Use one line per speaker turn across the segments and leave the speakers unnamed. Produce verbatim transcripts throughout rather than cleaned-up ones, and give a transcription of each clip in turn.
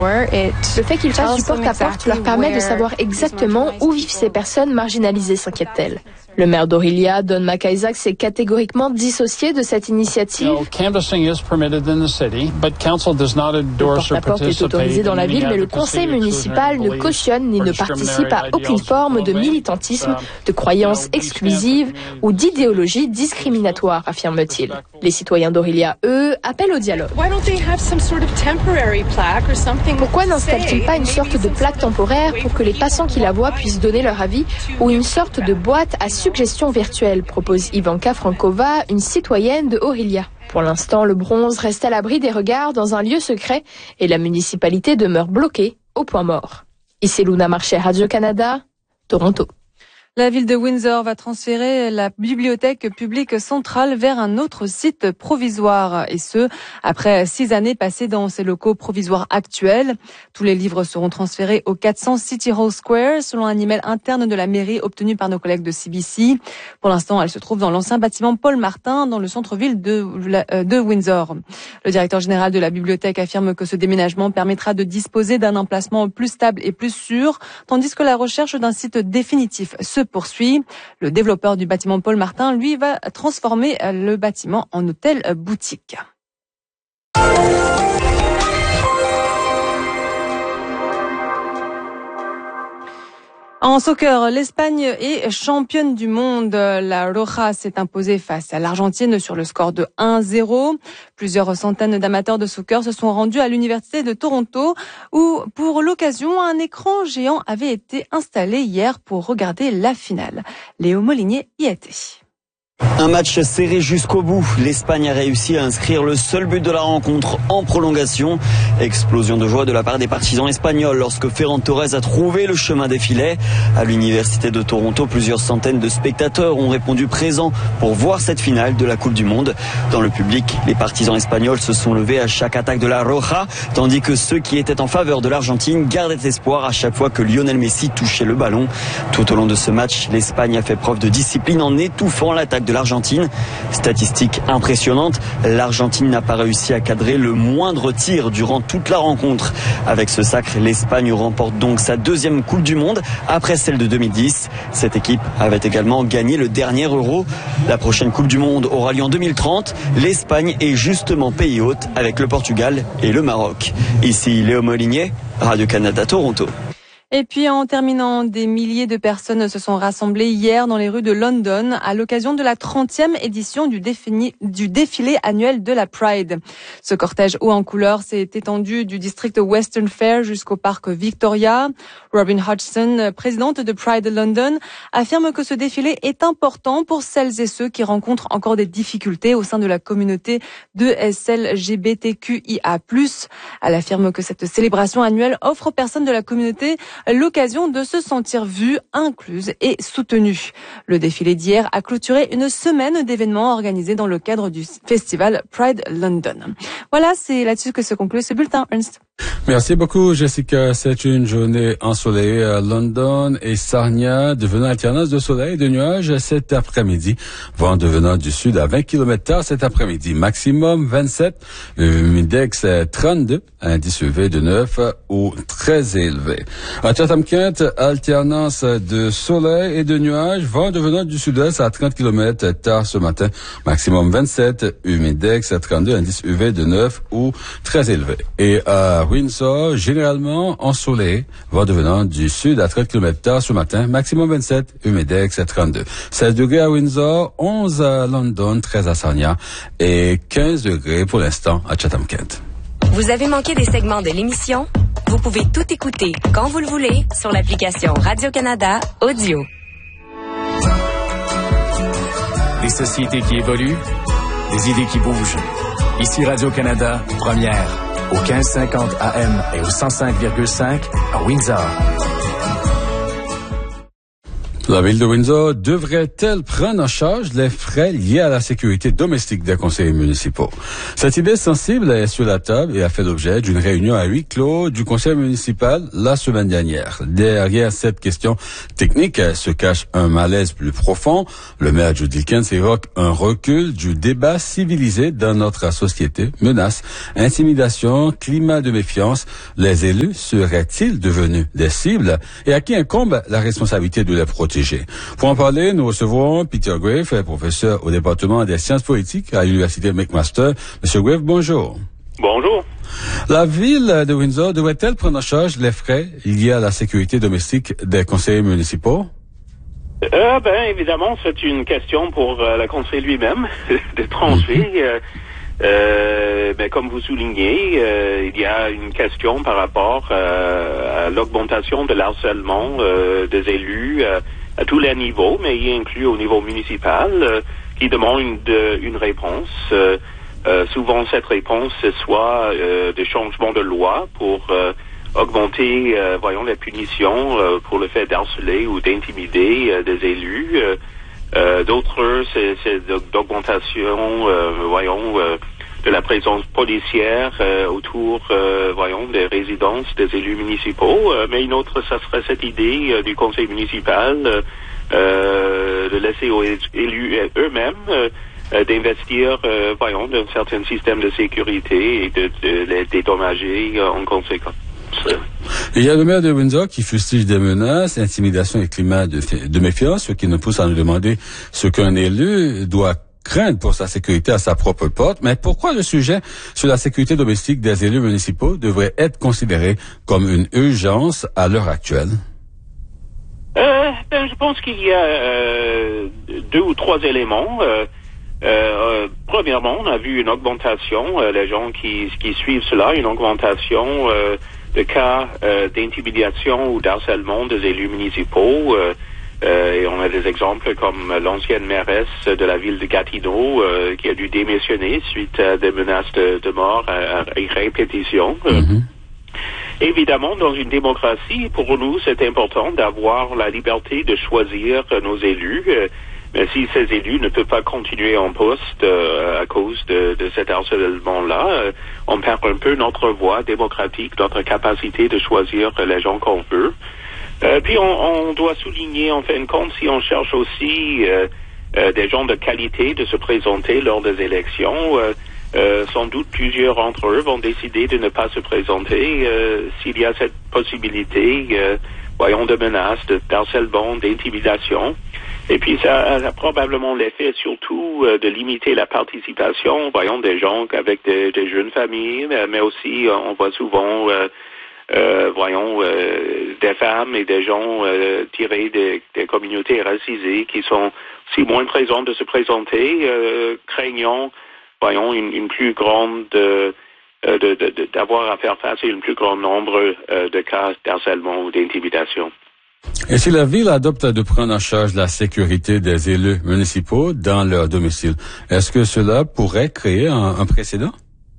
Le fait qu'ils fassent du porte-à-porte leur permet de savoir exactement où vivent ces personnes marginalisées, s'inquiète-t-elle. Le maire d'Orillia, Don McIsaac, s'est catégoriquement dissocié de cette initiative. Le porte-à-porte est autorisé dans la ville, mais le conseil municipal ne cautionne ni ne participe à aucune forme de militantisme, de croyances exclusives ou d'idéologie discriminatoire, affirme-t-il. Les citoyens d'Orillia, eux, appellent au dialogue. Pourquoi n'installent-ils pas une sorte de plaque temporaire pour que les passants qui la voient puissent donner leur avis, ou une sorte de boîte à suggestions virtuelles, propose Ivanka Frankova, une citoyenne de Orillia. Pour l'instant, le bronze reste à l'abri des regards dans un lieu secret et la municipalité demeure bloquée au point mort. Ici Luna Marché, Radio-Canada, Toronto.
La ville de Windsor va transférer la bibliothèque publique centrale vers un autre site provisoire, et ce, après six années passées dans ses locaux provisoires actuels. Tous les livres seront transférés au quatre cents City Hall Square, selon un email interne de la mairie obtenu par nos collègues de C B C. Pour l'instant, elle se trouve dans l'ancien bâtiment Paul Martin, dans le centre-ville de, de Windsor. Le directeur général de la bibliothèque affirme que ce déménagement permettra de disposer d'un emplacement plus stable et plus sûr, tandis que la recherche d'un site définitif se poursuit. Le développeur du bâtiment Paul Martin, lui, va transformer le bâtiment en hôtel boutique. En soccer, l'Espagne est championne du monde. La Roja s'est imposée face à l'Argentine sur le score de un zéro. Plusieurs centaines d'amateurs de soccer se sont rendus à l'université de Toronto où, pour l'occasion, un écran géant avait été installé hier pour regarder la finale. Léo Molinier y était.
Un match serré jusqu'au bout. L'Espagne a réussi à inscrire le seul but de la rencontre en prolongation. Explosion de joie de la part des partisans espagnols lorsque Ferran Torres a trouvé le chemin des filets. À l'université de Toronto, plusieurs centaines de spectateurs ont répondu présents pour voir cette finale de la Coupe du Monde. Dans le public, les partisans espagnols se sont levés à chaque attaque de la Roja, tandis que ceux qui étaient en faveur de l'Argentine gardaient espoir à chaque fois que Lionel Messi touchait le ballon. Tout au long de ce match, l'Espagne a fait preuve de discipline en étouffant l'attaque de l'Argentine. Statistique impressionnante, l'Argentine n'a pas réussi à cadrer le moindre tir durant toute la rencontre. Avec ce sacre, l'Espagne remporte donc sa deuxième Coupe du Monde après celle de deux mille dix. Cette équipe avait également gagné le dernier Euro. La prochaine Coupe du Monde aura lieu en deux mille trente. L'Espagne est justement pays hôte avec le Portugal et le Maroc. Ici Léo Molinier, Radio-Canada, Toronto.
Et puis en terminant, des milliers de personnes se sont rassemblées hier dans les rues de London à l'occasion de la trentième édition du, défini, du défilé annuel de la Pride. Ce cortège haut en couleur s'est étendu du district Western Fair jusqu'au parc Victoria. Robin Hodgson, présidente de Pride London, affirme que ce défilé est important pour celles et ceux qui rencontrent encore des difficultés au sein de la communauté de S L G B T Q I A plus. Elle affirme que cette célébration annuelle offre aux personnes de la communauté l'occasion de se sentir vues, incluses et soutenues. Le défilé d'hier a clôturé une semaine d'événements organisés dans le cadre du festival Pride London. Voilà, c'est là-dessus que se conclut ce bulletin, Ernst.
Merci beaucoup, Jessica. C'est une journée ensoleillée à London et Sarnia, devenant alternance de soleil et de nuages cet après-midi. Vent devenant du sud à vingt kilomètres heure cet après-midi. Maximum vingt-sept, index trente-deux, indice U V de neuf ou très élevé. À Chatham-Kent, alternance de soleil et de nuages. Vent devenant du sud-est à trente kilomètres tard ce matin. Maximum vingt-sept, humidex trente-deux, indice U V de neuf ou très élevé. Et à Windsor, généralement ensoleillé, vent devenant du sud à trente kilomètres heure ce matin, maximum vingt-sept, humidex trente-deux. seize degrés à Windsor, onze à London, treize à Sarnia et quinze degrés pour l'instant à Chatham-Kent.
Vous avez manqué des segments de l'émission? Vous pouvez tout écouter quand vous le voulez sur l'application Radio-Canada Audio.
Des sociétés qui évoluent, des idées qui bougent. Ici Radio-Canada, première, au quinze cinquante A M et au cent cinq virgule cinq à Windsor.
La ville de Windsor devrait-elle prendre en charge les frais liés à la sécurité domestique des conseillers municipaux? Cette idée sensible est sur la table et a fait l'objet d'une réunion à huis clos du conseil municipal la semaine dernière. Derrière cette question technique se cache un malaise plus profond. Le maire Joe Dilkens évoque un recul du débat civilisé dans notre société. Menaces, intimidation, climat de méfiance. Les élus seraient-ils devenus des cibles? Et à qui incombe la responsabilité de les protéger? Pour en parler, nous recevons Peter Graefe, professeur au département des sciences politiques à l'université McMaster. Monsieur Graefe, bonjour.
Bonjour.
La ville de Windsor devrait-elle prendre en charge les frais liés à la sécurité domestique des conseillers municipaux?
Euh, ben, évidemment, c'est une question pour euh, le conseil lui-même de trancher. Mm-hmm. euh, euh, mais comme vous soulignez, euh, il y a une question par rapport euh, à l'augmentation de l'harcèlement euh, des élus euh, à tous les niveaux, mais y inclus au niveau municipal, euh, qui demande une, de, une réponse. Euh, euh, souvent, cette réponse, c'est soit euh, des changements de loi pour euh, augmenter, euh, voyons, les punitions euh, pour le fait d'harceler ou d'intimider euh, des élus. Euh, euh, d'autres, c'est, c'est d'augmentation, euh, voyons, euh, de la présence policière euh, autour, euh, voyons, des résidences des élus municipaux. Euh, mais une autre, ça serait cette idée euh, du conseil municipal euh, de laisser aux élus eux-mêmes euh, d'investir, euh, voyons, dans un certain système de sécurité et de, de les dédommager euh, en conséquence.
Il y a le maire de Windsor qui fustige des menaces, intimidation et climat de, de méfiance, ce qui nous pousse à nous demander ce qu'un élu doit craindre pour sa sécurité à sa propre porte. Mais pourquoi le sujet sur la sécurité domestique des élus municipaux devrait être considéré comme une urgence à l'heure actuelle?
Euh, ben, je pense qu'il y a euh, deux ou trois éléments. Euh, euh, premièrement, on a vu une augmentation, euh, les gens qui, qui suivent cela, une augmentation euh, de cas euh, d'intimidation ou d'harcèlement des élus municipaux. Euh, Euh, et on a des exemples comme l'ancienne mairesse de la ville de Gatineau euh, qui a dû démissionner suite à des menaces de, de mort à, à répétition. Mm-hmm. Évidemment, dans une démocratie, pour nous, c'est important d'avoir la liberté de choisir nos élus. Euh, mais si ces élus ne peuvent pas continuer en poste euh, à cause de, de cet harcèlement-là, euh, on perd un peu notre voix démocratique, notre capacité de choisir les gens qu'on veut. Euh, puis on, on doit souligner, en fin de compte, si on cherche aussi euh, euh, des gens de qualité de se présenter lors des élections, euh, euh, sans doute plusieurs d'entre eux vont décider de ne pas se présenter euh, s'il y a cette possibilité, euh, voyons, de menaces, de harcèlement, d'intimidation. Et puis ça a probablement l'effet surtout euh, de limiter la participation, voyons, des gens avec des, des jeunes familles, mais aussi on voit souvent... Euh, Euh, voyons, euh, des femmes et des gens euh, tirés des, des communautés racisées qui sont si moins présents de se présenter, euh, craignant, voyons, une, une plus grande, euh, de, de, de, d'avoir à faire face à un plus grand nombre euh, de cas d'harcèlement ou d'intimidation.
Et si la ville adopte de prendre en charge la sécurité des élus municipaux dans leur domicile, est-ce que cela pourrait créer un, un précédent?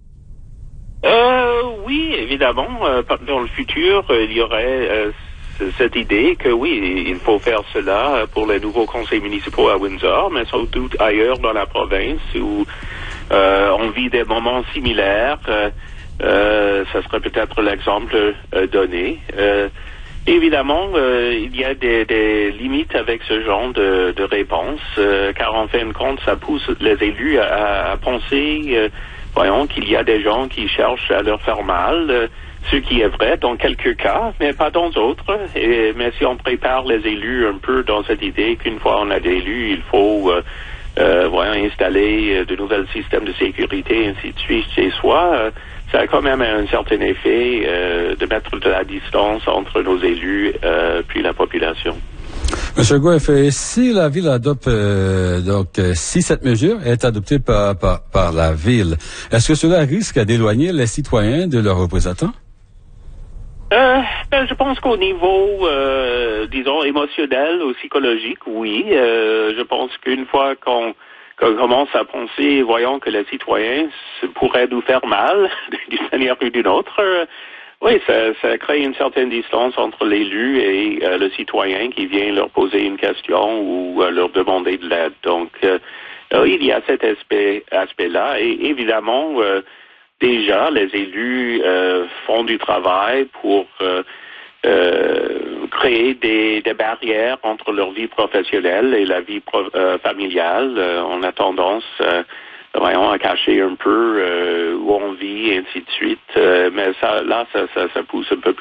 Euh, oui, évidemment. Euh, dans le futur, euh, il y aurait euh, cette idée que oui, il faut faire cela pour les nouveaux conseils municipaux à Windsor, mais sans doute ailleurs dans la province où euh, on vit des moments similaires. Euh, euh, ça serait peut-être l'exemple euh, donné. Euh, évidemment, euh, il y a des, des limites avec ce genre de, de réponse, euh, car en fin de compte, ça pousse les élus à, à penser... Euh, voyons qu'il y a des gens qui cherchent à leur faire mal, euh, ce qui est vrai dans quelques cas, mais pas dans d'autres. Et, mais si on prépare les élus un peu dans cette idée qu'une fois on a des élus, il faut euh, euh, voyons, installer de nouveaux systèmes de sécurité, ainsi de suite chez soi, euh, ça a quand même un certain effet euh, de mettre de la distance entre nos élus euh, puis la population.
Monsieur Graefe, si la ville adopte, euh, donc, si cette mesure est adoptée par, par, par la ville, est-ce que cela risque d'éloigner les citoyens de leurs représentants?
Euh, ben, je pense qu'au niveau, euh, disons, émotionnel ou psychologique, oui. Euh, je pense qu'une fois qu'on, qu'on commence à penser, voyons que les citoyens pourraient nous faire mal d'une manière ou d'une autre, euh, Oui, ça, ça crée une certaine distance entre l'élu et euh, le citoyen qui vient leur poser une question ou euh, leur demander de l'aide. Donc, euh, euh, il y a cet aspect, aspect-là. Et évidemment, euh, déjà, les élus euh, font du travail pour euh, euh, créer des, des barrières entre leur vie professionnelle et la vie pro- euh, familiale. Euh, on a tendance... Euh, voyons, à cacher un peu euh, où on vit, et ainsi de suite. Euh, mais ça, là, ça, ça, ça pousse un peu plus